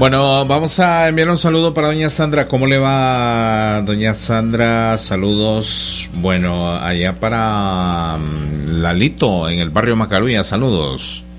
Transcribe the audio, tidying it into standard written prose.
Bueno, vamos a enviar un saludo para doña Sandra. ¿Cómo le va, doña Sandra? Saludos. Bueno, allá para Lalito, en el barrio Macarulla. Saludos.